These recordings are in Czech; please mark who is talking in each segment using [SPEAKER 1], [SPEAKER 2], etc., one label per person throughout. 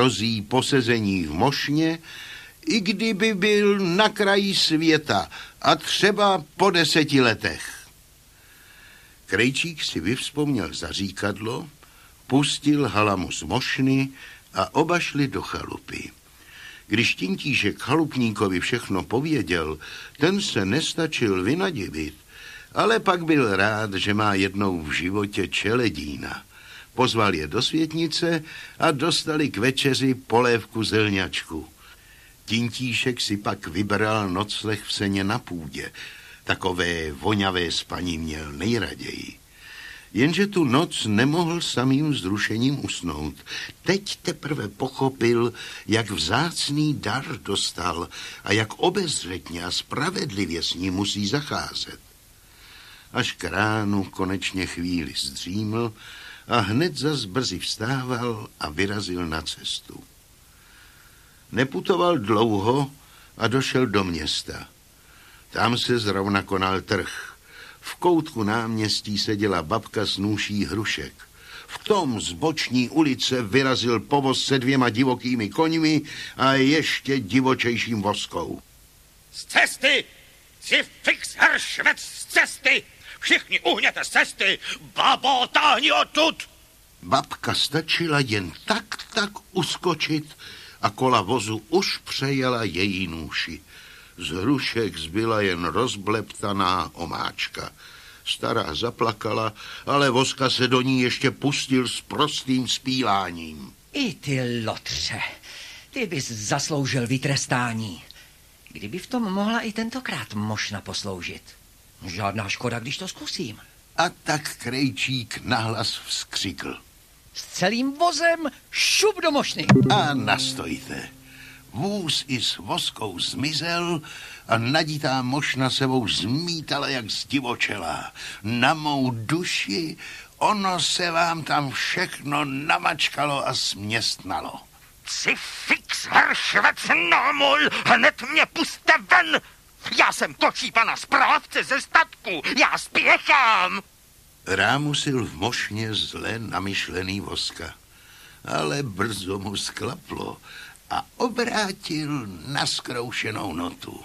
[SPEAKER 1] hrozí posezení v mošně, i kdyby byl na kraji světa a třeba po 10 letech. Krejčík si vyvzpomněl zaříkadlo, pustil Halamu z mošny a oba šli do chalupy. Když Tintíšek chalupníkovi všechno pověděl, ten se nestačil vynadivit, ale pak byl rád, že má jednou v životě čeledína. Pozval je do světnice a dostali k večeři polévku zelňačku. Tintíšek si pak vybral nocleh v seně na půdě. Takové voňavé spaní měl nejraději. Jenže tu noc nemohl samým vzrušením usnout. Teď teprve pochopil, jak vzácný dar dostal a jak obezřetně a spravedlivě s ním musí zacházet. Až k ránu konečně chvíli zdříml a hned zas brzy vstával a vyrazil na cestu. Neputoval dlouho a došel do města. Tam se zrovna konal trh. V koutku náměstí seděla babka s nůší hrušek. V tom z boční ulice vyrazil povoz se 2 divokými koňmi a ještě divočejším voskou.
[SPEAKER 2] Z cesty! Si fix heršvec z cesty! Všichni uhněte z cesty! Babo, táhni odtud!
[SPEAKER 1] Babka stačila jen tak uskočit a kola vozu už přejela její nůši. Z hrušek zbyla jen rozbleptaná omáčka. Stará zaplakala, ale Voska se do ní ještě pustil s prostým zpíváním.
[SPEAKER 3] I ty lotře, ty bys zasloužil vytrestání. Kdyby v tom mohla i tentokrát mošna posloužit. Žádná škoda, když to zkusím.
[SPEAKER 1] A tak Krejčík nahlas vzkřikl.
[SPEAKER 3] S celým vozem šup do mošny.
[SPEAKER 1] A nastojte. Vůz i s Voskou zmizel a naditá mošna sebou zmítala jak zdivočelá. Na mou duši ono se vám tam všechno namačkalo a směstnalo.
[SPEAKER 2] Si fix heršvec námol, hned mě puste ven! Já jsem kočí pana správce ze statku, já spěchám!
[SPEAKER 1] Rámusil v mošně zle namyšlený Voska, ale brzo mu sklaplo a obrátil na zkroušenou notu.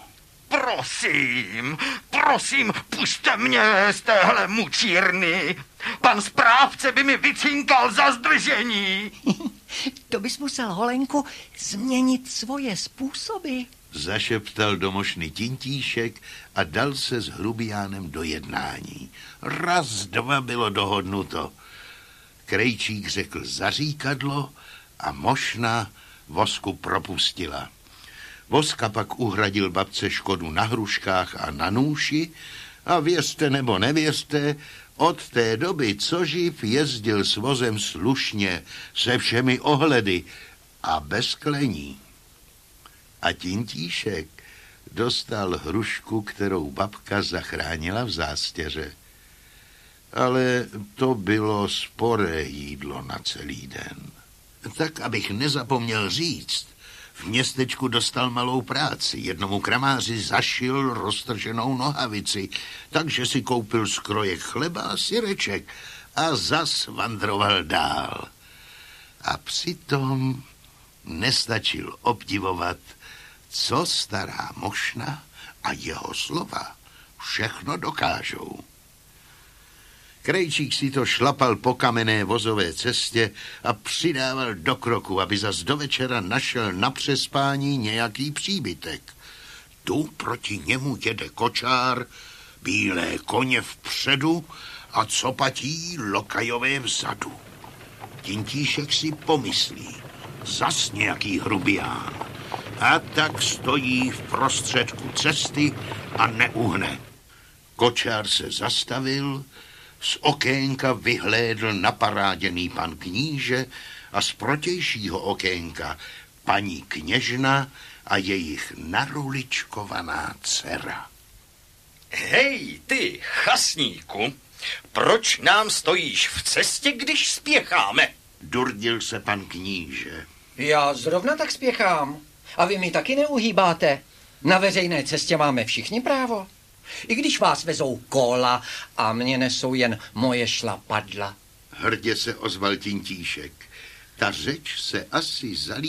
[SPEAKER 2] Prosím, pušte mě z téhle mučírny. Pan správce by mi vycinkal za zdržení.
[SPEAKER 3] To bys musel, Holenku, změnit svoje způsoby.
[SPEAKER 1] Zašeptal do mošny Tintíšek a dal se s hrubiánem do jednání. 1, 2 bylo dohodnuto. Krejčík řekl zaříkadlo a mošna Vosku propustila. Voska pak uhradil babce škodu na hruškách a na nůši a věřte nebo nevěřte, od té doby, co živ, jezdil s vozem slušně, se všemi ohledy a bez klení. A Tintíšek dostal hrušku, kterou babka zachránila v zástěře. Ale to bylo sporé jídlo na celý den. Tak, abych nezapomněl říct, v městečku dostal malou práci. Jednomu kramáři zašil roztrženou nohavici, takže si koupil skrojek chleba a syreček a zas vandroval dál. A přitom nestačil obdivovat, co stará mošna a jeho slova všechno dokážou. Krejčík si to šlapal po kamenné vozové cestě a přidával do kroku, aby zas do večera našel na přespání nějaký příbytek. Tu proti němu jede kočár, bílé koně vpředu a copatí lokajové vzadu. Tintíšek si pomyslí, zas nějaký hrubián. A tak stojí v prostředku cesty a neuhne. Kočár se zastavil, z okénka vyhlédl naparáděný pan kníže a z protějšího okénka paní kněžna a jejich naruličkovaná dcera.
[SPEAKER 2] Hej, ty, chasníku, proč nám stojíš v cestě, když spěcháme?
[SPEAKER 1] Durdil se pan kníže.
[SPEAKER 3] Já zrovna tak spěchám. A vy mi taky neuhýbáte. Na veřejné cestě máme všichni právo. I když vás vezou kola a mě nesou jen moje šlapadla.
[SPEAKER 1] Hrdě se ozval Tintíšek. Ta řeč se asi